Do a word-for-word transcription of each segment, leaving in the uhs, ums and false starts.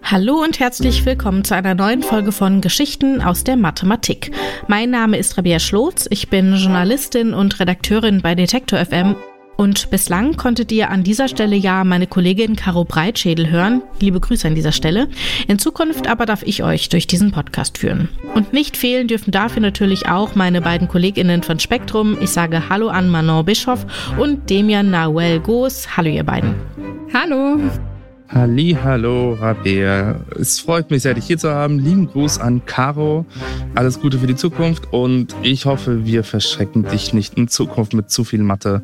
Hallo und herzlich willkommen zu einer neuen Folge von Geschichten aus der Mathematik. Mein Name ist Rabea Schlotz, ich bin Journalistin und Redakteurin bei Detektor F M und bislang konntet ihr an dieser Stelle ja meine Kollegin Caro Breitschädel hören. Liebe Grüße an dieser Stelle. In Zukunft aber darf ich euch durch diesen Podcast führen. Und nicht fehlen dürfen dafür natürlich auch meine beiden KollegInnen von Spektrum. Ich sage Hallo an Manon Bischoff und Demian Nahuel Goos. Hallo ihr beiden. Hallo. Halli, hallo, Rabea. Es freut mich sehr, dich hier zu haben. Lieben Gruß an Caro. Alles Gute für die Zukunft und ich hoffe, wir verschrecken dich nicht in Zukunft mit zu viel Mathe.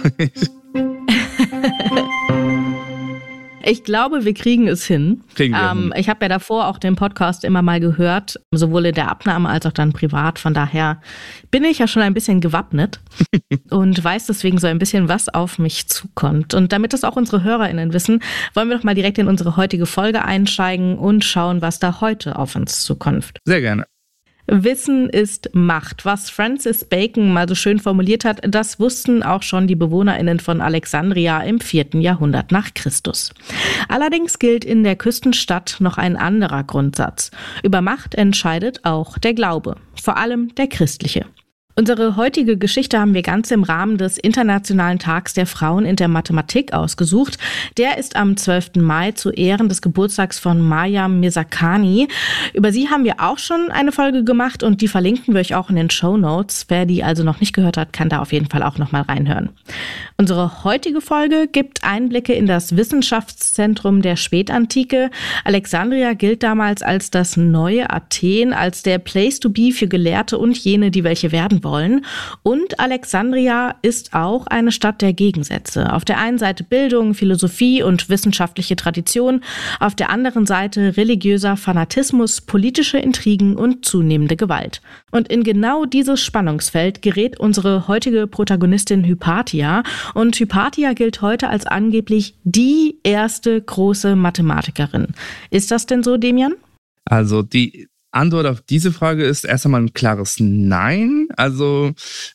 Ich glaube, wir kriegen es hin. Kriegen wir ähm, hin. Ich habe ja davor auch den Podcast immer mal gehört, sowohl in der Abnahme als auch dann privat. Von daher bin ich ja schon ein bisschen gewappnet und weiß deswegen so ein bisschen, was auf mich zukommt. Und damit das auch unsere HörerInnen wissen, wollen wir doch mal direkt in unsere heutige Folge einsteigen und schauen, was da heute auf uns zukommt. Sehr gerne. Wissen ist Macht. Was Francis Bacon mal so schön formuliert hat, das wussten auch schon die BewohnerInnen von Alexandria im vierten Jahrhundert nach Christus. Allerdings gilt in der Küstenstadt noch ein anderer Grundsatz. Über Macht entscheidet auch der Glaube, vor allem der christliche. Unsere heutige Geschichte haben wir ganz im Rahmen des Internationalen Tags der Frauen in der Mathematik ausgesucht. Der ist am zwölften Mai zu Ehren des Geburtstags von Maryam Mirzakhani. Über sie haben wir auch schon eine Folge gemacht und die verlinken wir euch auch in den Shownotes. Wer die also noch nicht gehört hat, kann da auf jeden Fall auch nochmal reinhören. Unsere heutige Folge gibt Einblicke in das Wissenschaftszentrum der Spätantike. Alexandria gilt damals als das neue Athen, als der Place to be für Gelehrte und jene, die welche werden wollen. Und Alexandria ist auch eine Stadt der Gegensätze. Auf der einen Seite Bildung, Philosophie und wissenschaftliche Tradition, auf der anderen Seite religiöser Fanatismus, politische Intrigen und zunehmende Gewalt. Und in genau dieses Spannungsfeld gerät unsere heutige Protagonistin Hypatia. Und Hypatia gilt heute als angeblich die erste große Mathematikerin. Ist das denn so, Demian? Also die Antwort auf diese Frage ist erst einmal ein klares Nein. Also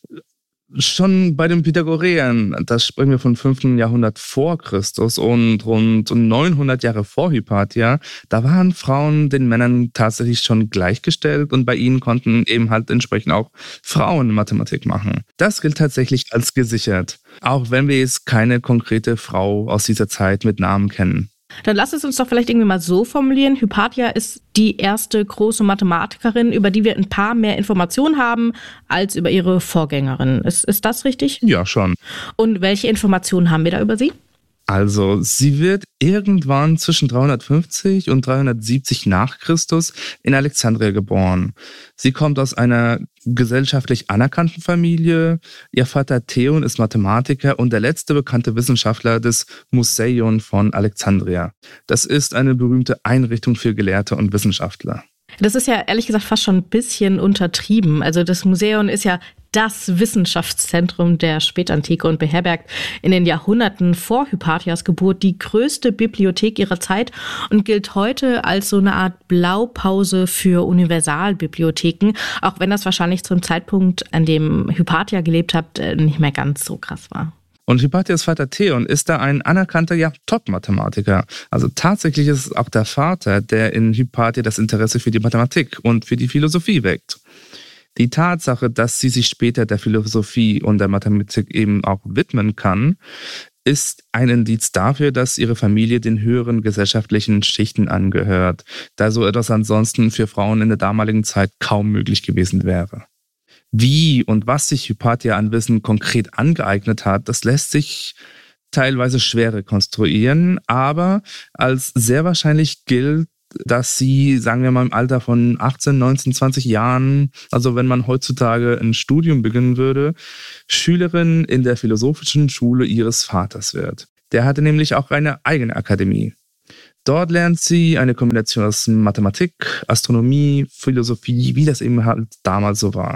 schon bei den Pythagoreern, das sprechen wir vom fünften Jahrhundert vor Christus und rund neunhundert Jahre vor Hypatia, da waren Frauen den Männern tatsächlich schon gleichgestellt und bei ihnen konnten eben halt entsprechend auch Frauen Mathematik machen. Das gilt tatsächlich als gesichert, auch wenn wir jetzt keine konkrete Frau aus dieser Zeit mit Namen kennen. Dann lass es uns doch vielleicht irgendwie mal so formulieren. Hypatia ist die erste große Mathematikerin, über die wir ein paar mehr Informationen haben als über ihre Vorgängerin. Ist, ist das richtig? Ja, schon. Und welche Informationen haben wir da über sie? Also, sie wird irgendwann zwischen dreihundertfünfzig und dreihundertsiebzig nach Christus in Alexandria geboren. Sie kommt aus einer gesellschaftlich anerkannten Familie. Ihr Vater Theon ist Mathematiker und der letzte bekannte Wissenschaftler des Museion von Alexandria. Das ist eine berühmte Einrichtung für Gelehrte und Wissenschaftler. Das ist ja ehrlich gesagt fast schon ein bisschen untertrieben. Also das Museion ist ja das Wissenschaftszentrum der Spätantike und beherbergt in den Jahrhunderten vor Hypatias Geburt die größte Bibliothek ihrer Zeit und gilt heute als so eine Art Blaupause für Universalbibliotheken, auch wenn das wahrscheinlich zum Zeitpunkt, an dem Hypatia gelebt hat, nicht mehr ganz so krass war. Und Hypatias Vater Theon ist da ein anerkannter, ja, Top-Mathematiker. Also tatsächlich ist es auch der Vater, der in Hypatia das Interesse für die Mathematik und für die Philosophie weckt. Die Tatsache, dass sie sich später der Philosophie und der Mathematik eben auch widmen kann, ist ein Indiz dafür, dass ihre Familie den höheren gesellschaftlichen Schichten angehört, da so etwas ansonsten für Frauen in der damaligen Zeit kaum möglich gewesen wäre. Wie und was sich Hypatia an Wissen konkret angeeignet hat, das lässt sich teilweise schwer rekonstruieren, aber als sehr wahrscheinlich gilt, dass sie, sagen wir mal, im Alter von achtzehn, neunzehn, zwanzig Jahren, also wenn man heutzutage ein Studium beginnen würde, Schülerin in der philosophischen Schule ihres Vaters wird. Der hatte nämlich auch eine eigene Akademie. Dort lernt sie eine Kombination aus Mathematik, Astronomie, Philosophie, wie das eben halt damals so war.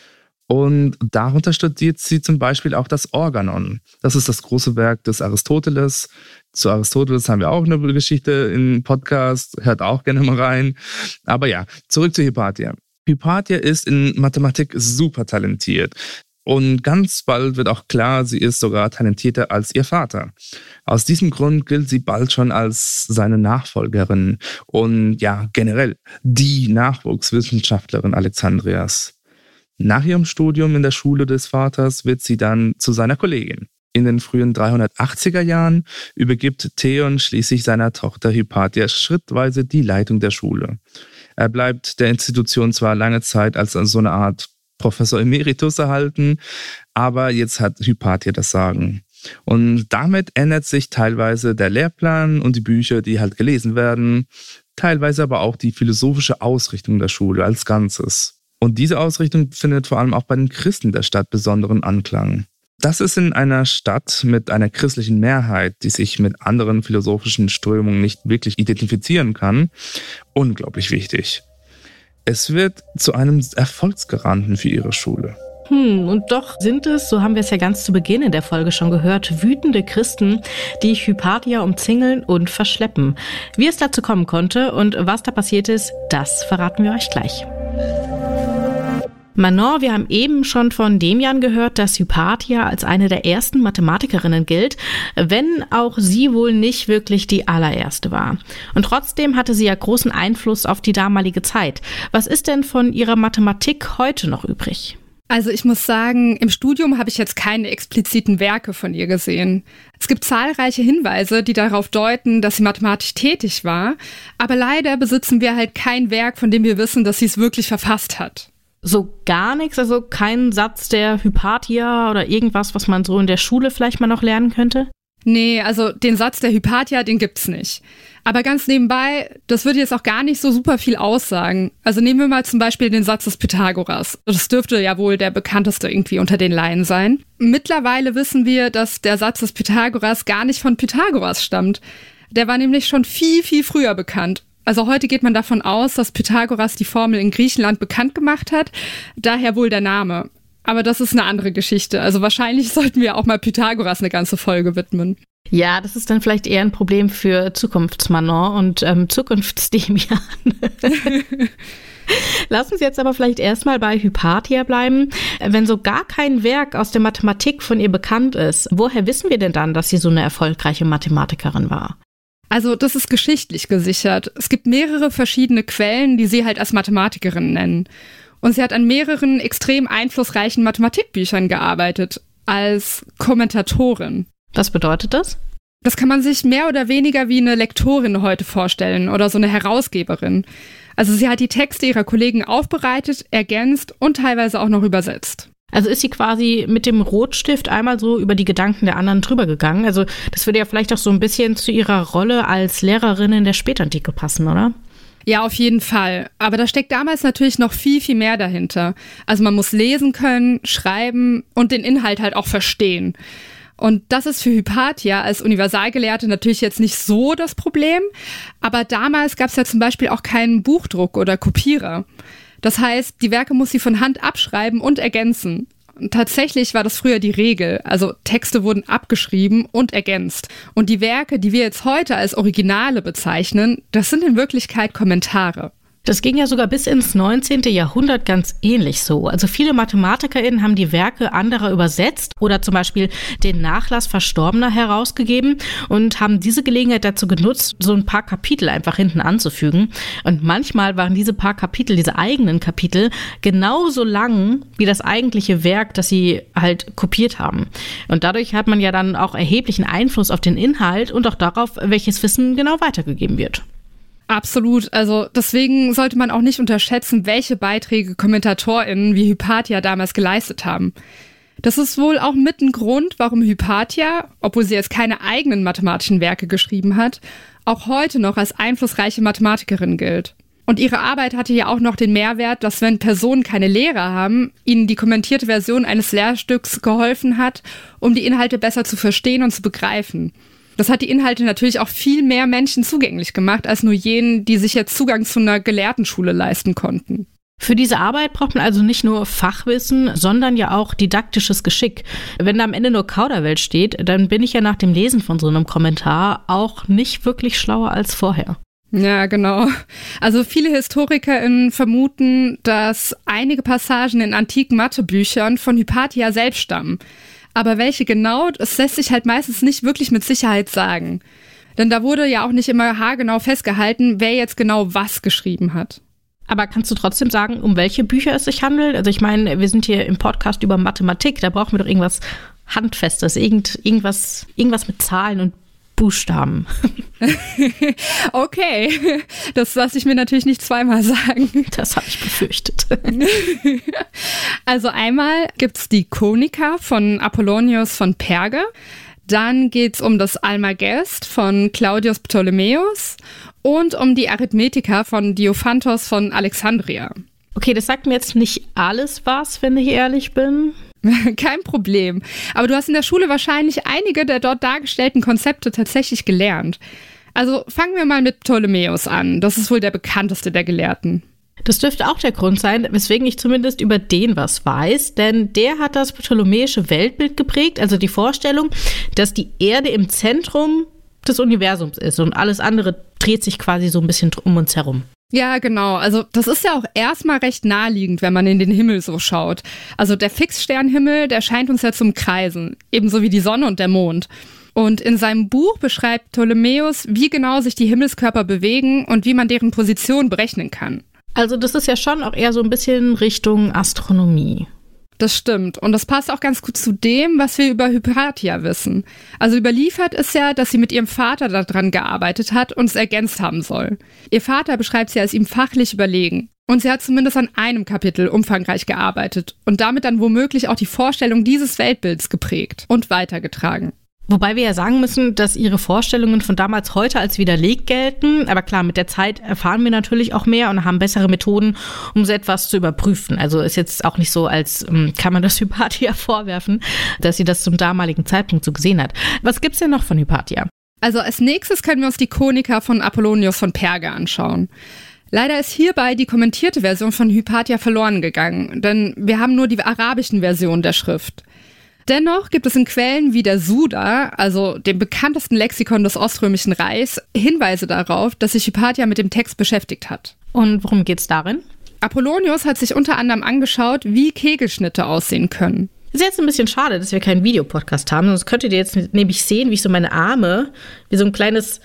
Und darunter studiert sie zum Beispiel auch das Organon. Das ist das große Werk des Aristoteles. Zu Aristoteles haben wir auch eine Geschichte im Podcast, hört auch gerne mal rein. Aber ja, zurück zu Hypatia. Hypatia ist in Mathematik super talentiert. Und ganz bald wird auch klar, sie ist sogar talentierter als ihr Vater. Aus diesem Grund gilt sie bald schon als seine Nachfolgerin und ja, generell die Nachwuchswissenschaftlerin Alexandrias. Nach ihrem Studium in der Schule des Vaters wird sie dann zu seiner Kollegin. In den frühen dreihundertachtziger Jahren übergibt Theon schließlich seiner Tochter Hypatia schrittweise die Leitung der Schule. Er bleibt der Institution zwar lange Zeit als so eine Art Professor Emeritus erhalten, aber jetzt hat Hypatia das Sagen. Und damit ändert sich teilweise der Lehrplan und die Bücher, die halt gelesen werden, teilweise aber auch die philosophische Ausrichtung der Schule als Ganzes. Und diese Ausrichtung findet vor allem auch bei den Christen der Stadt besonderen Anklang. Das ist in einer Stadt mit einer christlichen Mehrheit, die sich mit anderen philosophischen Strömungen nicht wirklich identifizieren kann, unglaublich wichtig. Es wird zu einem Erfolgsgaranten für ihre Schule. Hm, und doch sind es, so haben wir es ja ganz zu Beginn in der Folge schon gehört, wütende Christen, die Hypatia umzingeln und verschleppen. Wie es dazu kommen konnte und was da passiert ist, das verraten wir euch gleich. Manon, wir haben eben schon von Demian gehört, dass Hypatia als eine der ersten Mathematikerinnen gilt, wenn auch sie wohl nicht wirklich die allererste war. Und trotzdem hatte sie ja großen Einfluss auf die damalige Zeit. Was ist denn von ihrer Mathematik heute noch übrig? Also ich muss sagen, im Studium habe ich jetzt keine expliziten Werke von ihr gesehen. Es gibt zahlreiche Hinweise, die darauf deuten, dass sie mathematisch tätig war, aber leider besitzen wir halt kein Werk, von dem wir wissen, dass sie es wirklich verfasst hat. So gar nichts, also kein Satz der Hypatia oder irgendwas, was man so in der Schule vielleicht mal noch lernen könnte? Nee, also den Satz der Hypatia, den gibt's nicht. Aber ganz nebenbei, das würde jetzt auch gar nicht so super viel aussagen. Also nehmen wir mal zum Beispiel den Satz des Pythagoras. Das dürfte ja wohl der bekannteste irgendwie unter den Laien sein. Mittlerweile wissen wir, dass der Satz des Pythagoras gar nicht von Pythagoras stammt. Der war nämlich schon viel, viel früher bekannt. Also heute geht man davon aus, dass Pythagoras die Formel in Griechenland bekannt gemacht hat, daher wohl der Name. Aber das ist eine andere Geschichte. Also wahrscheinlich sollten wir auch mal Pythagoras eine ganze Folge widmen. Ja, das ist dann vielleicht eher ein Problem für Zukunftsmanon und ähm, Zukunftsdemian. Lass uns jetzt aber vielleicht erstmal bei Hypatia bleiben. Wenn so gar kein Werk aus der Mathematik von ihr bekannt ist, woher wissen wir denn dann, dass sie so eine erfolgreiche Mathematikerin war? Also das ist geschichtlich gesichert. Es gibt mehrere verschiedene Quellen, die sie halt als Mathematikerin nennen. Und sie hat an mehreren extrem einflussreichen Mathematikbüchern gearbeitet, als Kommentatorin. Was bedeutet das? Das kann man sich mehr oder weniger wie eine Lektorin heute vorstellen oder so eine Herausgeberin. Also sie hat die Texte ihrer Kollegen aufbereitet, ergänzt und teilweise auch noch übersetzt. Also ist sie quasi mit dem Rotstift einmal so über die Gedanken der anderen drüber gegangen. Also das würde ja vielleicht auch so ein bisschen zu ihrer Rolle als Lehrerin in der Spätantike passen, oder? Ja, auf jeden Fall. Aber da steckt damals natürlich noch viel, viel mehr dahinter. Also man muss lesen können, schreiben und den Inhalt halt auch verstehen. Und das ist für Hypatia als Universalgelehrte natürlich jetzt nicht so das Problem. Aber damals gab es ja zum Beispiel auch keinen Buchdruck oder Kopierer. Das heißt, die Werke muss sie von Hand abschreiben und ergänzen. Und tatsächlich war das früher die Regel. Also Texte wurden abgeschrieben und ergänzt. Und die Werke, die wir jetzt heute als Originale bezeichnen, das sind in Wirklichkeit Kommentare. Das ging ja sogar bis ins neunzehnten Jahrhundert ganz ähnlich so. Also viele MathematikerInnen haben die Werke anderer übersetzt oder zum Beispiel den Nachlass Verstorbener herausgegeben und haben diese Gelegenheit dazu genutzt, so ein paar Kapitel einfach hinten anzufügen. Und manchmal waren diese paar Kapitel, diese eigenen Kapitel, genauso lang wie das eigentliche Werk, das sie halt kopiert haben. Und dadurch hat man ja dann auch erheblichen Einfluss auf den Inhalt und auch darauf, welches Wissen genau weitergegeben wird. Absolut. Also deswegen sollte man auch nicht unterschätzen, welche Beiträge KommentatorInnen wie Hypatia damals geleistet haben. Das ist wohl auch mit ein Grund, warum Hypatia, obwohl sie jetzt keine eigenen mathematischen Werke geschrieben hat, auch heute noch als einflussreiche Mathematikerin gilt. Und ihre Arbeit hatte ja auch noch den Mehrwert, dass wenn Personen keine Lehrer haben, ihnen die kommentierte Version eines Lehrstücks geholfen hat, um die Inhalte besser zu verstehen und zu begreifen. Das hat die Inhalte natürlich auch viel mehr Menschen zugänglich gemacht, als nur jenen, die sich jetzt Zugang zu einer Gelehrtenschule leisten konnten. Für diese Arbeit braucht man also nicht nur Fachwissen, sondern ja auch didaktisches Geschick. Wenn da am Ende nur Kauderwelsch steht, dann bin ich ja nach dem Lesen von so einem Kommentar auch nicht wirklich schlauer als vorher. Ja, genau. Also viele HistorikerInnen vermuten, dass einige Passagen in antiken Mathebüchern von Hypatia selbst stammen. Aber welche genau, das lässt sich halt meistens nicht wirklich mit Sicherheit sagen. Denn da wurde ja auch nicht immer haargenau festgehalten, wer jetzt genau was geschrieben hat. Aber kannst du trotzdem sagen, um welche Bücher es sich handelt? Also ich meine, wir sind hier im Podcast über Mathematik, da brauchen wir doch irgendwas Handfestes, irgend, irgendwas, irgendwas mit Zahlen und Buchstaben. Okay, das lasse ich mir natürlich nicht zweimal sagen. Das habe ich befürchtet. Also einmal gibt's die Konika von Apollonius von Perge. Dann geht's um das Almagest von Claudius Ptolemäus und um die Arithmetika von Diophantos von Alexandria. Okay, das sagt mir jetzt nicht alles was, wenn ich ehrlich bin. Kein Problem. Aber du hast in der Schule wahrscheinlich einige der dort dargestellten Konzepte tatsächlich gelernt. Also fangen wir mal mit Ptolemäus an. Das ist wohl der bekannteste der Gelehrten. Das dürfte auch der Grund sein, weswegen ich zumindest über den was weiß, denn der hat das ptolemäische Weltbild geprägt, also die Vorstellung, dass die Erde im Zentrum des Universums ist und alles andere dreht sich quasi so ein bisschen um uns herum. Ja, genau. Also das ist ja auch erstmal recht naheliegend, wenn man in den Himmel so schaut. Also der Fixsternhimmel, der scheint uns ja zum Kreisen, ebenso wie die Sonne und der Mond. Und in seinem Buch beschreibt Ptolemäus, wie genau sich die Himmelskörper bewegen und wie man deren Position berechnen kann. Also das ist ja schon auch eher so ein bisschen Richtung Astronomie. Das stimmt. Und das passt auch ganz gut zu dem, was wir über Hypatia wissen. Also überliefert ist ja, dass sie mit ihrem Vater daran gearbeitet hat und es ergänzt haben soll. Ihr Vater beschreibt sie als ihm fachlich überlegen. Und sie hat zumindest an einem Kapitel umfangreich gearbeitet und damit dann womöglich auch die Vorstellung dieses Weltbilds geprägt und weitergetragen. Wobei wir ja sagen müssen, dass ihre Vorstellungen von damals heute als widerlegt gelten. Aber klar, mit der Zeit erfahren wir natürlich auch mehr und haben bessere Methoden, um so etwas zu überprüfen. Also ist jetzt auch nicht so, als kann man das Hypatia vorwerfen, dass sie das zum damaligen Zeitpunkt so gesehen hat. Was gibt's denn noch von Hypatia? Also als nächstes können wir uns die Konika von Apollonius von Perge anschauen. Leider ist hierbei die kommentierte Version von Hypatia verloren gegangen, denn wir haben nur die arabischen Versionen der Schrift. Dennoch gibt es in Quellen wie der Suda, also dem bekanntesten Lexikon des Oströmischen Reichs, Hinweise darauf, dass sich Hypatia mit dem Text beschäftigt hat. Und worum geht's darin? Apollonius hat sich unter anderem angeschaut, wie Kegelschnitte aussehen können. Ist jetzt ein bisschen schade, dass wir keinen Videopodcast haben, sonst könntet ihr jetzt nämlich sehen, wie ich so meine Arme, wie so ein kleines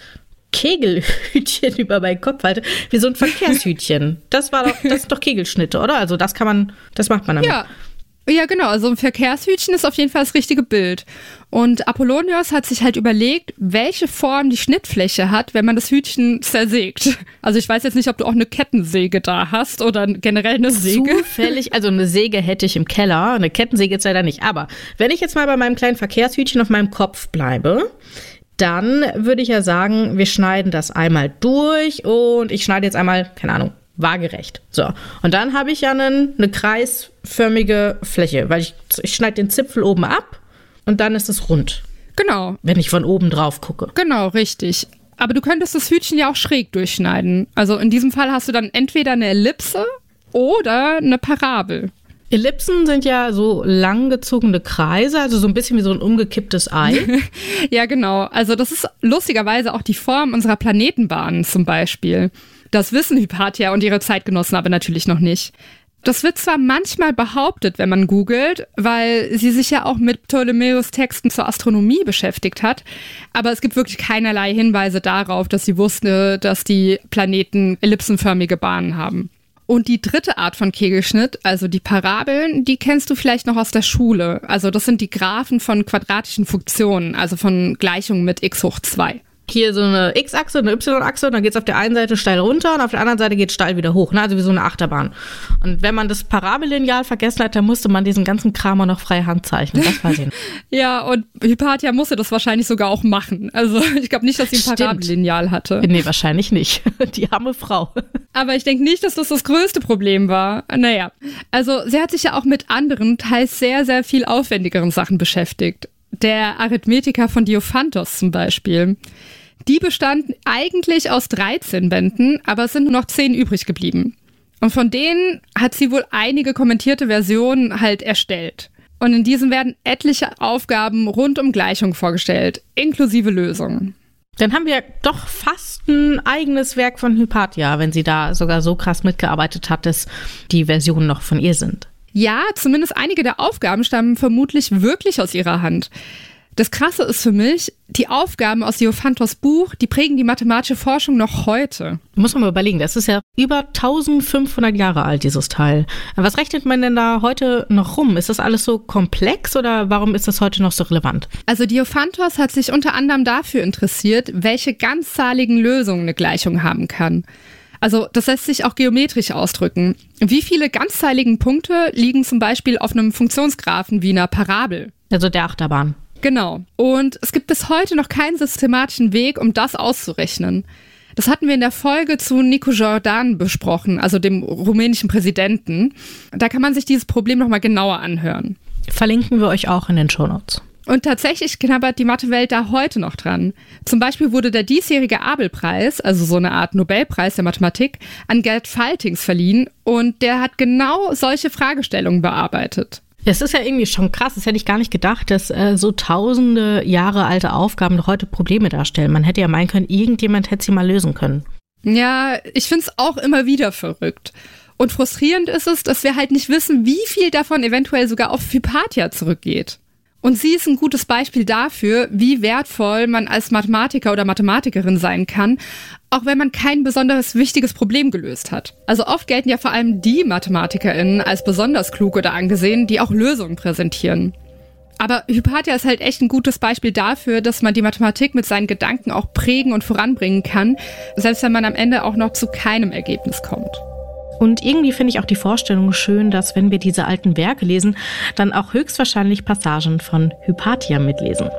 Kegelhütchen über meinen Kopf halte, wie so ein Verkehrshütchen. Das war doch, das sind doch Kegelschnitte, oder? Also das kann man, das macht man damit. Ja. Ja, genau. Also ein Verkehrshütchen ist auf jeden Fall das richtige Bild. Und Apollonius hat sich halt überlegt, welche Form die Schnittfläche hat, wenn man das Hütchen zersägt. Also ich weiß jetzt nicht, ob du auch eine Kettensäge da hast oder generell eine Säge. Zufällig, also eine Säge hätte ich im Keller, eine Kettensäge jetzt leider nicht. Aber wenn ich jetzt mal bei meinem kleinen Verkehrshütchen auf meinem Kopf bleibe, dann würde ich ja sagen, wir schneiden das einmal durch und ich schneide jetzt einmal, keine Ahnung, waagerecht. So. Und dann habe ich ja einen, eine kreisförmige Fläche, weil ich, ich schneide den Zipfel oben ab und dann ist es rund. Genau. Wenn ich von oben drauf gucke. Genau, richtig. Aber du könntest das Hütchen ja auch schräg durchschneiden. Also in diesem Fall hast du dann entweder eine Ellipse oder eine Parabel. Ellipsen sind ja so langgezogene Kreise, also so ein bisschen wie so ein umgekipptes Ei. Ja, genau. Also das ist lustigerweise auch die Form unserer Planetenbahnen zum Beispiel. Das wissen Hypatia und ihre Zeitgenossen aber natürlich noch nicht. Das wird zwar manchmal behauptet, wenn man googelt, weil sie sich ja auch mit Ptolemäus Texten zur Astronomie beschäftigt hat, aber es gibt wirklich keinerlei Hinweise darauf, dass sie wusste, dass die Planeten ellipsenförmige Bahnen haben. Und die dritte Art von Kegelschnitt, also die Parabeln, die kennst du vielleicht noch aus der Schule. Also das sind die Graphen von quadratischen Funktionen, also von Gleichungen mit x hoch zwei. Hier so eine X-Achse, eine Y-Achse und dann geht es auf der einen Seite steil runter und auf der anderen Seite geht es steil wieder hoch, ne? Also wie so eine Achterbahn. Und wenn man das Parabellineal vergessen hat, dann musste man diesen ganzen Kram auch noch freie Hand zeichnen, das weiß ich nicht. Ja, und Hypatia musste das wahrscheinlich sogar auch machen. Also ich glaube nicht, dass sie ein Parabellineal hatte. Nee, wahrscheinlich nicht. Die arme Frau. Aber ich denke nicht, dass das das größte Problem war. Naja, also sie hat sich ja auch mit anderen, teils sehr, sehr viel aufwendigeren Sachen beschäftigt. Der Arithmetika von Diophantos zum Beispiel. Die bestanden eigentlich aus dreizehn Bänden, aber es sind nur noch zehn übrig geblieben. Und von denen hat sie wohl einige kommentierte Versionen halt erstellt. Und in diesen werden etliche Aufgaben rund um Gleichungen vorgestellt, inklusive Lösungen. Dann haben wir doch fast ein eigenes Werk von Hypatia, wenn sie da sogar so krass mitgearbeitet hat, dass die Versionen noch von ihr sind. Ja, zumindest einige der Aufgaben stammen vermutlich wirklich aus ihrer Hand. Das Krasse ist für mich, die Aufgaben aus Diophantos Buch, die prägen die mathematische Forschung noch heute. Muss man mal überlegen, das ist ja über eintausendfünfhundert Jahre alt, dieses Teil. Was rechnet man denn da heute noch rum? Ist das alles so komplex oder warum ist das heute noch so relevant? Also Diophantos hat sich unter anderem dafür interessiert, welche ganzzahligen Lösungen eine Gleichung haben kann. Also das lässt sich auch geometrisch ausdrücken. Wie viele ganzzeiligen Punkte liegen zum Beispiel auf einem Funktionsgraphen wie einer Parabel? Also der Achterbahn. Genau. Und es gibt bis heute noch keinen systematischen Weg, um das auszurechnen. Das hatten wir in der Folge zu Nicu Jordan besprochen, also dem rumänischen Präsidenten. Da kann man sich dieses Problem nochmal genauer anhören. Verlinken wir euch auch in den Shownotes. Und tatsächlich knabbert die Mathewelt da heute noch dran. Zum Beispiel wurde der diesjährige Abel-Preis, also so eine Art Nobelpreis der Mathematik, an Gerd Faltings verliehen. Und der hat genau solche Fragestellungen bearbeitet. Es ist ja irgendwie schon krass, das hätte ich gar nicht gedacht, dass äh, so tausende Jahre alte Aufgaben noch heute Probleme darstellen. Man hätte ja meinen können, irgendjemand hätte sie mal lösen können. Ja, ich finde es auch immer wieder verrückt. Und frustrierend ist es, dass wir halt nicht wissen, wie viel davon eventuell sogar auf Hypatia zurückgeht. Und sie ist ein gutes Beispiel dafür, wie wertvoll man als Mathematiker oder Mathematikerin sein kann, auch wenn man kein besonders wichtiges Problem gelöst hat. Also oft gelten ja vor allem die MathematikerInnen als besonders klug oder angesehen, die auch Lösungen präsentieren. Aber Hypatia ist halt echt ein gutes Beispiel dafür, dass man die Mathematik mit seinen Gedanken auch prägen und voranbringen kann, selbst wenn man am Ende auch noch zu keinem Ergebnis kommt. Und irgendwie finde ich auch die Vorstellung schön, dass wenn wir diese alten Werke lesen, dann auch höchstwahrscheinlich Passagen von Hypatia mitlesen.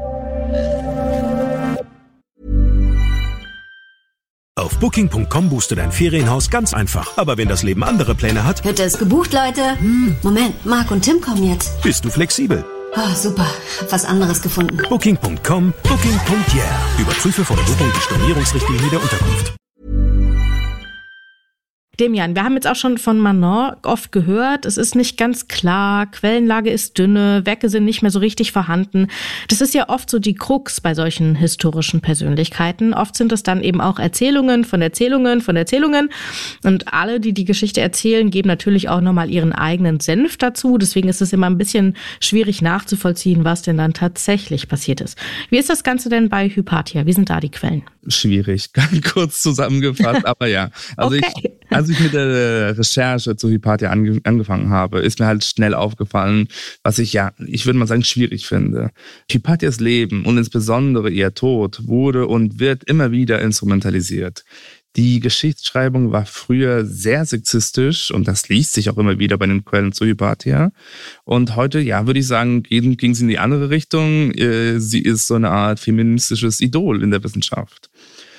Auf Booking Punkt com buchst du dein Ferienhaus ganz einfach. Aber wenn das Leben andere Pläne hat... Wird es gebucht, Leute? Hm, Moment, Marc und Tim kommen jetzt. Bist du flexibel? Oh, super. Hab was anderes gefunden. Booking Punkt com, Booking Punkt yeah. Überprüfe vor der Buchung die Stornierungsrichtlinie der Unterkunft. Demian, wir haben jetzt auch schon von Manon oft gehört, es ist nicht ganz klar, Quellenlage ist dünne, Werke sind nicht mehr so richtig vorhanden. Das ist ja oft so die Krux bei solchen historischen Persönlichkeiten. Oft sind es dann eben auch Erzählungen von Erzählungen von Erzählungen. Und alle, die die Geschichte erzählen, geben natürlich auch nochmal ihren eigenen Senf dazu. Deswegen ist es immer ein bisschen schwierig nachzuvollziehen, was denn dann tatsächlich passiert ist. Wie ist das Ganze denn bei Hypatia? Wie sind da die Quellen? Schwierig, ganz kurz zusammengefasst, aber ja. Also okay. ich, als ich mit der Recherche zu Hypatia ange- angefangen habe, ist mir halt schnell aufgefallen, was ich ja, ich würde mal sagen, schwierig finde. Hypatias Leben und insbesondere ihr Tod wurde und wird immer wieder instrumentalisiert. Die Geschichtsschreibung war früher sehr sexistisch und das liest sich auch immer wieder bei den Quellen zu Hypatia. Und heute, ja, würde ich sagen, ging, ging sie in die andere Richtung. Sie ist so eine Art feministisches Idol in der Wissenschaft.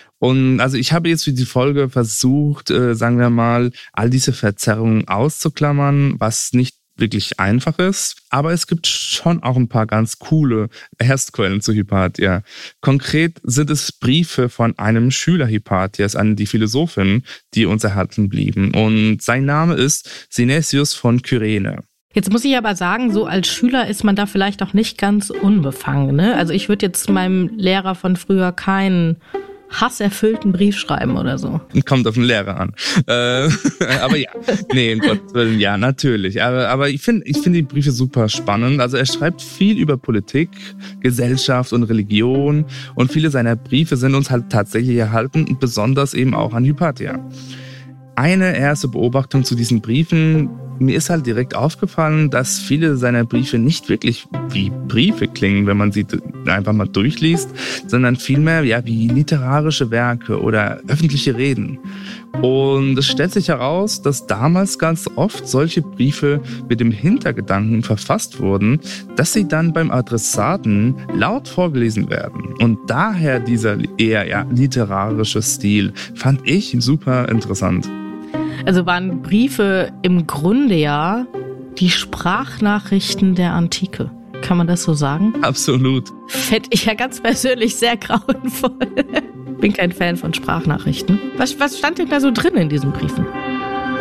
Und also ich habe jetzt für die Folge versucht, äh, sagen wir mal, all diese Verzerrungen auszuklammern, was nicht wirklich einfach ist. Aber es gibt schon auch ein paar ganz coole Erstquellen zu Hypatia. Konkret sind es Briefe von einem Schüler Hypatias an die Philosophin, die uns erhalten blieben. Und sein Name ist Synesius von Kyrene. Jetzt muss ich aber sagen, so als Schüler ist man da vielleicht auch nicht ganz unbefangen, ne? Also ich würde jetzt meinem Lehrer von früher keinen hasserfüllten Brief schreiben oder so. Kommt auf den Lehrer an. Äh, aber ja, nee, um Gottes Willen, ja, natürlich. Aber, aber ich finde ich find die Briefe super spannend. Also er schreibt viel über Politik, Gesellschaft und Religion. Und viele seiner Briefe sind uns halt tatsächlich erhalten und besonders eben auch an Hypatia. Eine erste Beobachtung zu diesen Briefen, mir ist halt direkt aufgefallen, dass viele seiner Briefe nicht wirklich wie Briefe klingen, wenn man sie einfach mal durchliest, sondern vielmehr ja, wie literarische Werke oder öffentliche Reden. Und es stellt sich heraus, dass damals ganz oft solche Briefe mit dem Hintergedanken verfasst wurden, dass sie dann beim Adressaten laut vorgelesen werden. Und daher dieser eher ja, literarische Stil fand ich super interessant. Also waren Briefe im Grunde ja die Sprachnachrichten der Antike. Kann man das so sagen? Absolut. Fände ich ja ganz persönlich sehr grauenvoll. Bin kein Fan von Sprachnachrichten. Was, was stand denn da so drin in diesen Briefen?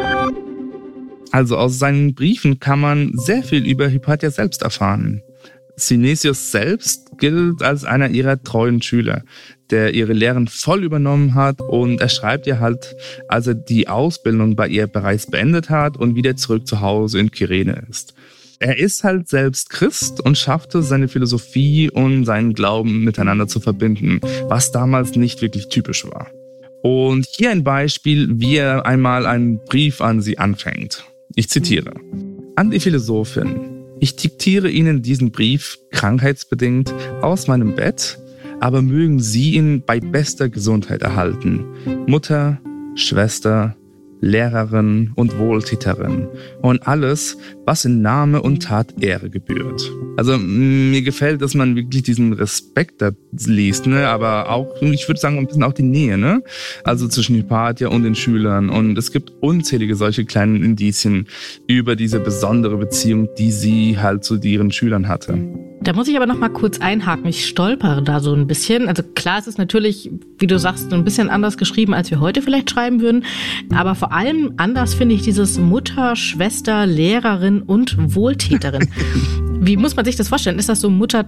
Also aus seinen Briefen kann man sehr viel über Hypatia selbst erfahren. Synesios selbst gilt als einer ihrer treuen Schüler, der ihre Lehren voll übernommen hat, und er schreibt ihr halt, als er die Ausbildung bei ihr bereits beendet hat und wieder zurück zu Hause in Kyrene ist. Er ist halt selbst Christ und schaffte seine Philosophie und seinen Glauben miteinander zu verbinden, was damals nicht wirklich typisch war. Und hier ein Beispiel, wie er einmal einen Brief an sie anfängt. Ich zitiere: An die Philosophin. Ich diktiere Ihnen diesen Brief krankheitsbedingt aus meinem Bett, aber mögen Sie ihn bei bester Gesundheit erhalten. Mutter, Schwester, Lehrerin und Wohltäterin und alles, was in Name und Tat Ehre gebührt. Also mir gefällt, dass man wirklich diesen Respekt da liest, ne? Aber auch, ich würde sagen, ein bisschen auch die Nähe, ne? Also zwischen Hypatia und den Schülern. Und es gibt unzählige solche kleinen Indizien über diese besondere Beziehung, die sie halt zu ihren Schülern hatte. Da muss ich aber noch mal kurz einhaken. Ich stolpere da so ein bisschen. Also klar, es ist natürlich, wie du sagst, ein bisschen anders geschrieben, als wir heute vielleicht schreiben würden. Aber vor allem anders finde ich dieses Mutter, Schwester, Lehrerin und Wohltäterin. Wie muss man sich das vorstellen? Ist das so Mutter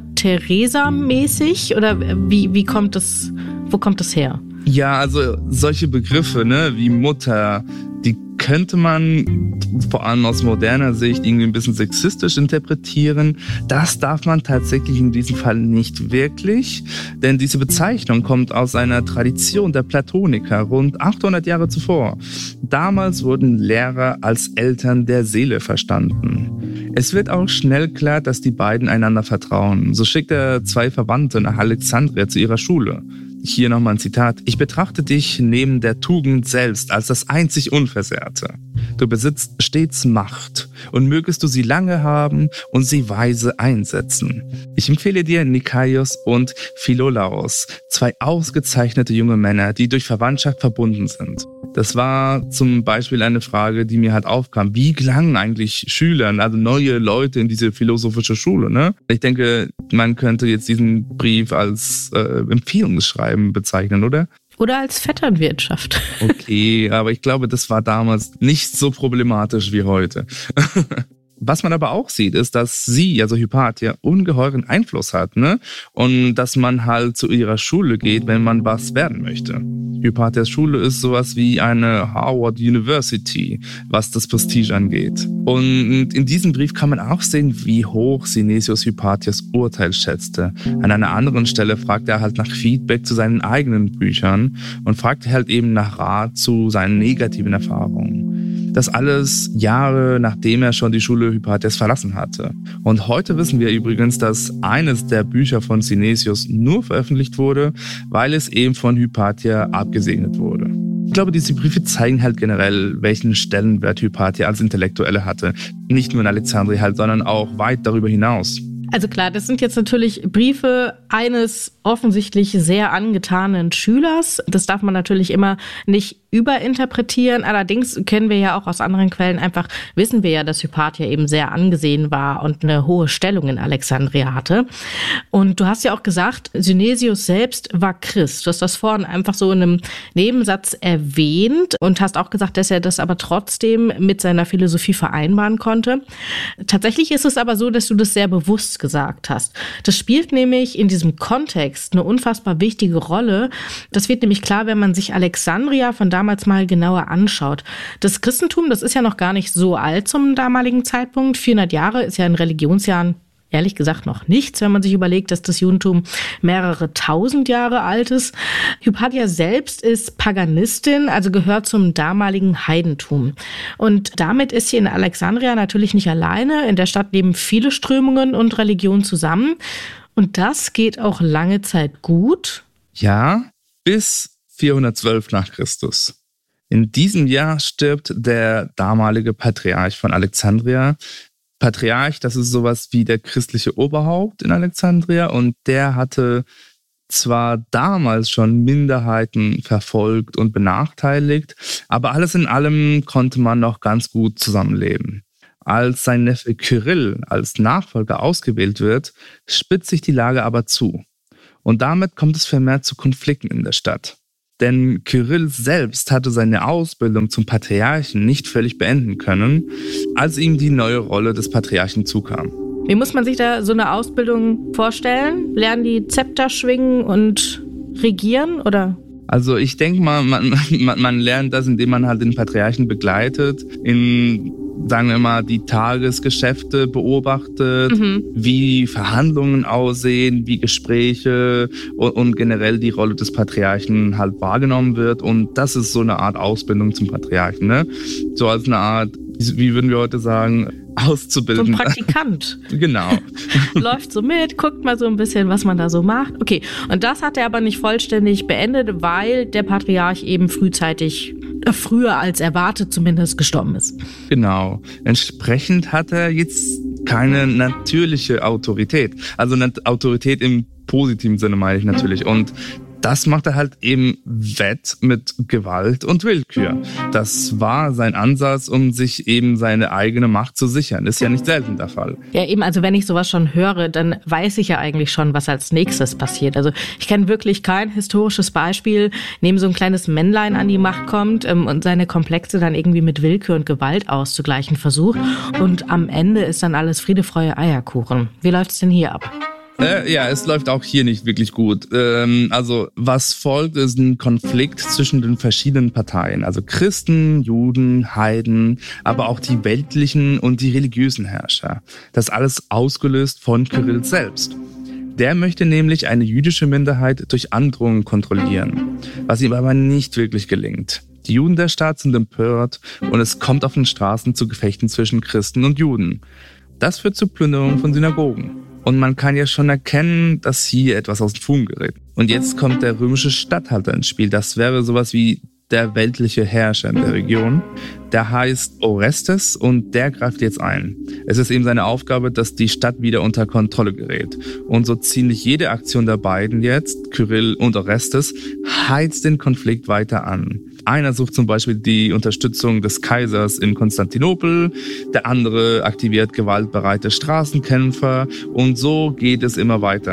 Teresa-mäßig oder wie, wie kommt das, wo kommt das her? Ja, also solche Begriffe, ne, wie Mutter, die könnte man vor allem aus moderner Sicht irgendwie ein bisschen sexistisch interpretieren. Das darf man tatsächlich in diesem Fall nicht wirklich, denn diese Bezeichnung kommt aus einer Tradition der Platoniker rund achthundert Jahre zuvor. Damals wurden Lehrer als Eltern der Seele verstanden. Es wird auch schnell klar, dass die beiden einander vertrauen. So schickt er zwei Verwandte nach Alexandria zu ihrer Schule. Hier nochmal ein Zitat. Ich betrachte dich neben der Tugend selbst als das einzig Unversehrte. Du besitzt stets Macht und mögest du sie lange haben und sie weise einsetzen. Ich empfehle dir Nikaios und Philolaos, zwei ausgezeichnete junge Männer, die durch Verwandtschaft verbunden sind. Das war zum Beispiel eine Frage, die mir halt aufkam. Wie gelangen eigentlich Schülern, also neue Leute in diese philosophische Schule, ne? Ich denke, man könnte jetzt diesen Brief als äh, Empfehlungsschreiben bezeichnen, oder? Oder als Vetternwirtschaft. Okay, aber ich glaube, das war damals nicht so problematisch wie heute. Was man aber auch sieht, ist, dass sie, also Hypatia, ungeheuren Einfluss hat, ne? Und dass man halt zu ihrer Schule geht, wenn man was werden möchte. Hypatias Schule ist sowas wie eine Harvard University, was das Prestige angeht. Und in diesem Brief kann man auch sehen, wie hoch Synesios Hypatias Urteil schätzte. An einer anderen Stelle fragt er halt nach Feedback zu seinen eigenen Büchern und fragt halt eben nach Rat zu seinen negativen Erfahrungen. Das alles Jahre, nachdem er schon die Schule Hypatias verlassen hatte. Und heute wissen wir übrigens, dass eines der Bücher von Synesios nur veröffentlicht wurde, weil es eben von Hypatia abgesegnet wurde. Ich glaube, diese Briefe zeigen halt generell, welchen Stellenwert Hypatia als Intellektuelle hatte. Nicht nur in Alexandria halt, sondern auch weit darüber hinaus. Also klar, das sind jetzt natürlich Briefe eines offensichtlich sehr angetanen Schülers. Das darf man natürlich immer nicht überinterpretieren. Allerdings kennen wir ja auch aus anderen Quellen einfach, wissen wir ja, dass Hypatia eben sehr angesehen war und eine hohe Stellung in Alexandria hatte. Und du hast ja auch gesagt, Synesios selbst war Christ. Du hast das vorhin einfach so in einem Nebensatz erwähnt und hast auch gesagt, dass er das aber trotzdem mit seiner Philosophie vereinbaren konnte. Tatsächlich ist es aber so, dass du das sehr bewusst gesagt hast. Das spielt nämlich in diesem Kontext eine unfassbar wichtige Rolle. Das wird nämlich klar, wenn man sich Alexandria von damals mal genauer anschaut. Das Christentum, das ist ja noch gar nicht so alt zum damaligen Zeitpunkt. vierhundert Jahre ist ja in Religionsjahren ehrlich gesagt noch nichts, wenn man sich überlegt, dass das Judentum mehrere tausend Jahre alt ist. Hypatia selbst ist Paganistin, also gehört zum damaligen Heidentum. Und damit ist sie in Alexandria natürlich nicht alleine. In der Stadt leben viele Strömungen und Religionen zusammen. Und das geht auch lange Zeit gut. Ja, bis vierhundertzwölf nach Christus. In diesem Jahr stirbt der damalige Patriarch von Alexandria. Patriarch, das ist sowas wie der christliche Oberhaupt in Alexandria, und der hatte zwar damals schon Minderheiten verfolgt und benachteiligt, aber alles in allem konnte man noch ganz gut zusammenleben. Als sein Neffe Kyrill als Nachfolger ausgewählt wird, spitzt sich die Lage aber zu. Und damit kommt es vermehrt zu Konflikten in der Stadt. Denn Kyrill selbst hatte seine Ausbildung zum Patriarchen nicht völlig beenden können, als ihm die neue Rolle des Patriarchen zukam. Wie muss man sich da so eine Ausbildung vorstellen? Lernen die Zepter schwingen und regieren, oder? Also ich denke mal, man, man, man lernt das, indem man halt den Patriarchen begleitet, in, sagen wir mal, die Tagesgeschäfte beobachtet, mhm. wie Verhandlungen aussehen, wie Gespräche und, und generell die Rolle des Patriarchen halt wahrgenommen wird. Und das ist so eine Art Ausbildung zum Patriarchen, ne? So als eine Art, wie würden wir heute sagen, auszubilden. So ein Praktikant. Genau. Läuft so mit, guckt mal so ein bisschen, was man da so macht. Okay, und das hat er aber nicht vollständig beendet, weil der Patriarch eben frühzeitig, äh, früher als erwartet zumindest, gestorben ist. Genau. Entsprechend hat er jetzt keine natürliche Autorität. Also eine Autorität im positiven Sinne meine ich natürlich. Und das macht er halt eben wett mit Gewalt und Willkür. Das war sein Ansatz, um sich eben seine eigene Macht zu sichern. Ist ja nicht selten der Fall. Ja, eben, also wenn ich sowas schon höre, dann weiß ich ja eigentlich schon, was als nächstes passiert. Also ich kenne wirklich kein historisches Beispiel, in dem so ein kleines Männlein an die Macht kommt ähm, und seine Komplexe dann irgendwie mit Willkür und Gewalt auszugleichen versucht. Und am Ende ist dann alles Friede, Freude, Eierkuchen. Wie läuft's denn hier ab? Äh, ja, es läuft auch hier nicht wirklich gut. Ähm, also was folgt, ist ein Konflikt zwischen den verschiedenen Parteien. Also Christen, Juden, Heiden, aber auch die weltlichen und die religiösen Herrscher. Das alles ausgelöst von Kyrill selbst. Der möchte nämlich eine jüdische Minderheit durch Androhung kontrollieren, was ihm aber nicht wirklich gelingt. Die Juden der Stadt sind empört und es kommt auf den Straßen zu Gefechten zwischen Christen und Juden. Das führt zur Plünderung von Synagogen. Und man kann ja schon erkennen, dass hier etwas aus dem Fugen gerät. Und jetzt kommt der römische Statthalter ins Spiel. Das wäre sowas wie der weltliche Herrscher in der Region. Der heißt Orestes und der greift jetzt ein. Es ist eben seine Aufgabe, dass die Stadt wieder unter Kontrolle gerät. Und so ziemlich jede Aktion der beiden jetzt, Kyrill und Orestes, heizt den Konflikt weiter an. Einer sucht zum Beispiel die Unterstützung des Kaisers in Konstantinopel, der andere aktiviert gewaltbereite Straßenkämpfer und so geht es immer weiter.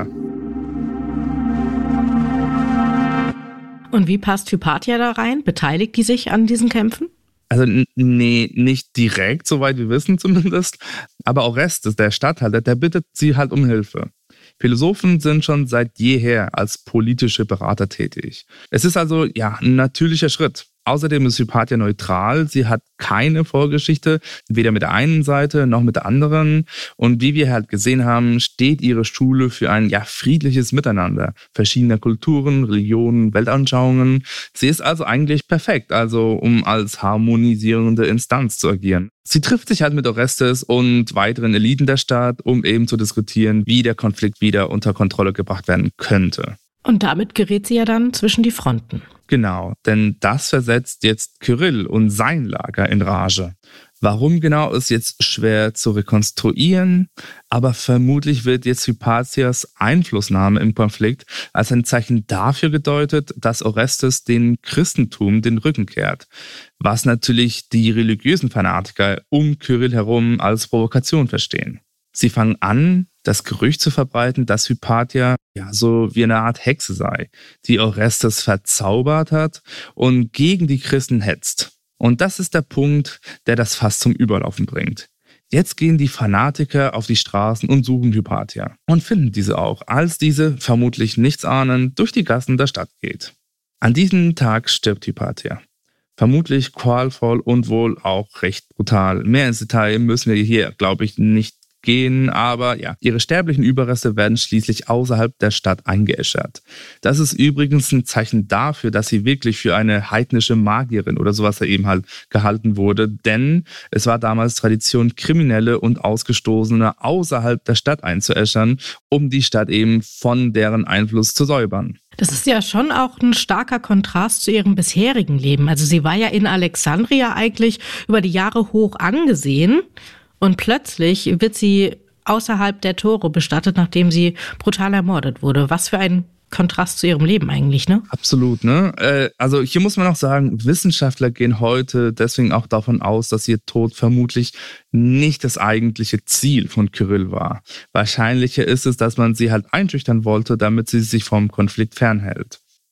Und wie passt Hypatia da rein? Beteiligt die sich an diesen Kämpfen? Also nee, nicht direkt, soweit wir wissen zumindest. Aber Orestes, der Statthalter, der bittet sie halt um Hilfe. Philosophen sind schon seit jeher als politische Berater tätig. Es ist also ja ein natürlicher Schritt. Außerdem ist Hypatia neutral. Sie hat keine Vorgeschichte, weder mit der einen Seite noch mit der anderen. Und wie wir halt gesehen haben, steht ihre Schule für ein ja friedliches Miteinander verschiedener Kulturen, Religionen, Weltanschauungen. Sie ist also eigentlich perfekt, also um als harmonisierende Instanz zu agieren. Sie trifft sich halt mit Orestes und weiteren Eliten der Stadt, um eben zu diskutieren, wie der Konflikt wieder unter Kontrolle gebracht werden könnte. Und damit gerät sie ja dann zwischen die Fronten. Genau, denn das versetzt jetzt Kyrill und sein Lager in Rage. Warum genau ist jetzt schwer zu rekonstruieren, aber vermutlich wird jetzt Hypatias Einflussnahme im Konflikt als ein Zeichen dafür gedeutet, dass Orestes dem Christentum den Rücken kehrt, was natürlich die religiösen Fanatiker um Kyrill herum als Provokation verstehen. Sie fangen an, das Gerücht zu verbreiten, dass Hypatia ja so wie eine Art Hexe sei, die Orestes verzaubert hat und gegen die Christen hetzt. Und das ist der Punkt, der das Fass zum Überlaufen bringt. Jetzt gehen die Fanatiker auf die Straßen und suchen Hypatia und finden diese auch, als diese, vermutlich nichts ahnend, durch die Gassen der Stadt geht. An diesem Tag stirbt Hypatia. Vermutlich qualvoll und wohl auch recht brutal. Mehr ins Detail müssen wir hier, glaube ich, nicht gehen, aber ja, ihre sterblichen Überreste werden schließlich außerhalb der Stadt eingeäschert. Das ist übrigens ein Zeichen dafür, dass sie wirklich für eine heidnische Magierin oder sowas eben halt gehalten wurde, denn es war damals Tradition, Kriminelle und Ausgestoßene außerhalb der Stadt einzuäschern, um die Stadt eben von deren Einfluss zu säubern. Das ist ja schon auch ein starker Kontrast zu ihrem bisherigen Leben. Also sie war ja in Alexandria eigentlich über die Jahre hoch angesehen. Und plötzlich wird sie außerhalb der Tore bestattet, nachdem sie brutal ermordet wurde. Was für ein Kontrast zu ihrem Leben eigentlich, ne? Absolut, ne? Äh, also hier muss man auch sagen, Wissenschaftler gehen heute deswegen auch davon aus, dass ihr Tod vermutlich nicht das eigentliche Ziel von Kyrill war. Wahrscheinlicher ist es, dass man sie halt einschüchtern wollte, damit sie sich vom Konflikt fernhält.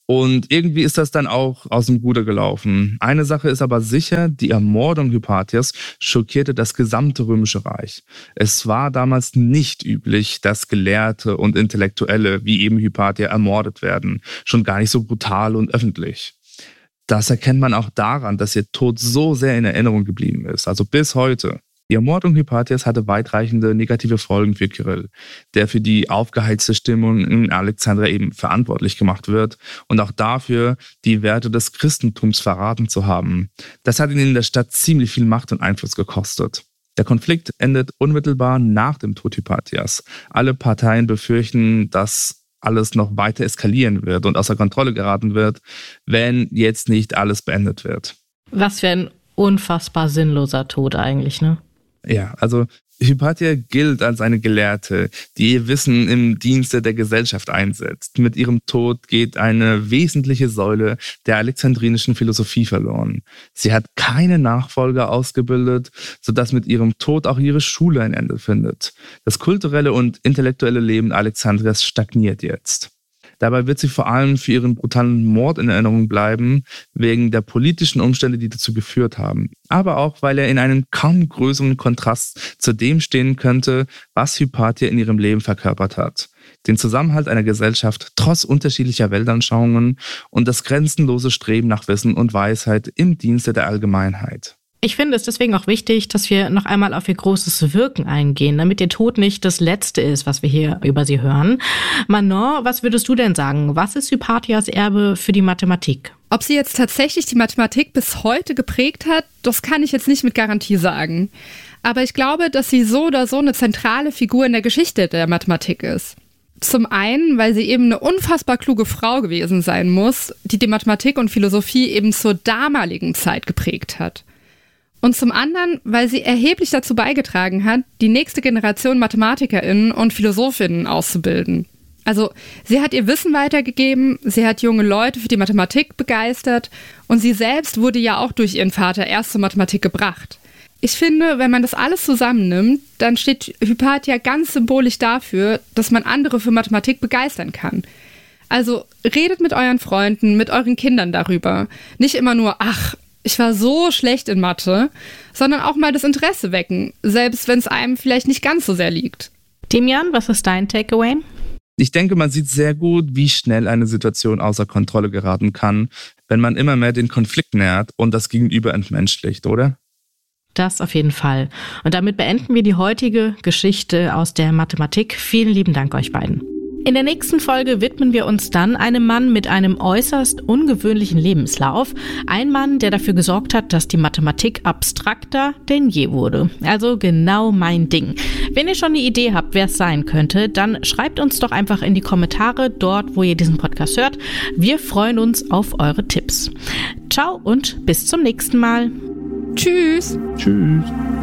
Und irgendwie ist das dann auch aus dem Ruder gelaufen. Eine Sache ist aber sicher, die Ermordung Hypatias schockierte das gesamte Römische Reich. Es war damals nicht üblich, dass Gelehrte und Intellektuelle wie eben Hypatia ermordet werden. Schon gar nicht so brutal und öffentlich. Das erkennt man auch daran, dass ihr Tod so sehr in Erinnerung geblieben ist, also bis heute. Die Ermordung Hypatias hatte weitreichende negative Folgen für Kirill, der für die aufgeheizte Stimmung in Alexandria eben verantwortlich gemacht wird und auch dafür, die Werte des Christentums verraten zu haben. Das hat ihn in der Stadt ziemlich viel Macht und Einfluss gekostet. Der Konflikt endet unmittelbar nach dem Tod Hypatias. Alle Parteien befürchten, dass alles noch weiter eskalieren wird und außer Kontrolle geraten wird, wenn jetzt nicht alles beendet wird. Was für ein unfassbar sinnloser Tod eigentlich, ne? Ja, also Hypatia gilt als eine Gelehrte, die ihr Wissen im Dienste der Gesellschaft einsetzt. Mit ihrem Tod geht eine wesentliche Säule der alexandrinischen Philosophie verloren. Sie hat keine Nachfolger ausgebildet, sodass mit ihrem Tod auch ihre Schule ein Ende findet. Das kulturelle und intellektuelle Leben Alexandrias stagniert jetzt. Dabei wird sie vor allem für ihren brutalen Mord in Erinnerung bleiben, wegen der politischen Umstände, die dazu geführt haben. Aber auch, weil er in einem kaum größeren Kontrast zu dem stehen könnte, was Hypatia in ihrem Leben verkörpert hat. Den Zusammenhalt einer Gesellschaft trotz unterschiedlicher Weltanschauungen und das grenzenlose Streben nach Wissen und Weisheit im Dienste der Allgemeinheit. Ich finde es deswegen auch wichtig, dass wir noch einmal auf ihr großes Wirken eingehen, damit ihr Tod nicht das Letzte ist, was wir hier über sie hören. Manon, was würdest du denn sagen? Was ist Hypatias Erbe für die Mathematik? Ob sie jetzt tatsächlich die Mathematik bis heute geprägt hat, das kann ich jetzt nicht mit Garantie sagen. Aber ich glaube, dass sie so oder so eine zentrale Figur in der Geschichte der Mathematik ist. Zum einen, weil sie eben eine unfassbar kluge Frau gewesen sein muss, die die Mathematik und Philosophie eben zur damaligen Zeit geprägt hat. Und zum anderen, weil sie erheblich dazu beigetragen hat, die nächste Generation MathematikerInnen und PhilosophInnen auszubilden. Also sie hat ihr Wissen weitergegeben, sie hat junge Leute für die Mathematik begeistert und sie selbst wurde ja auch durch ihren Vater erst zur Mathematik gebracht. Ich finde, wenn man das alles zusammennimmt, dann steht Hypatia ganz symbolisch dafür, dass man andere für Mathematik begeistern kann. Also redet mit euren Freunden, mit euren Kindern darüber. Nicht immer nur, ach, ich war so schlecht in Mathe, sondern auch mal das Interesse wecken, selbst wenn es einem vielleicht nicht ganz so sehr liegt. Demian, was ist dein Takeaway? Ich denke, man sieht sehr gut, wie schnell eine Situation außer Kontrolle geraten kann, wenn man immer mehr den Konflikt nährt und das Gegenüber entmenschlicht, oder? Das auf jeden Fall. Und damit beenden wir die heutige Geschichte aus der Mathematik. Vielen lieben Dank euch beiden. In der nächsten Folge widmen wir uns dann einem Mann mit einem äußerst ungewöhnlichen Lebenslauf. Ein Mann, der dafür gesorgt hat, dass die Mathematik abstrakter denn je wurde. Also genau mein Ding. Wenn ihr schon eine Idee habt, wer es sein könnte, dann schreibt uns doch einfach in die Kommentare dort, wo ihr diesen Podcast hört. Wir freuen uns auf eure Tipps. Ciao und bis zum nächsten Mal. Tschüss. Tschüss.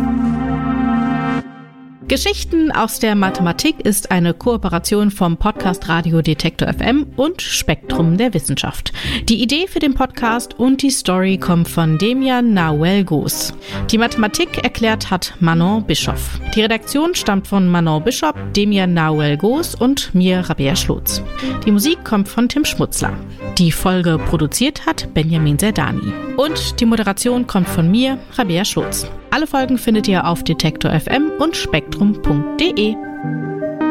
Geschichten aus der Mathematik ist eine Kooperation vom Podcast Radio Detektor F M und Spektrum der Wissenschaft. Die Idee für den Podcast und die Story kommt von Demian Nahuel-Goos. Die Mathematik erklärt hat Manon Bischoff. Die Redaktion stammt von Manon Bischoff, Demian Nahuel-Goos und mir, Rabea Schlotz. Die Musik kommt von Tim Schmutzler. Die Folge produziert hat Benjamin Serdani. Und die Moderation kommt von mir, Rabea Schlotz. Alle Folgen findet ihr auf Detektor F M und spektrum punkt de.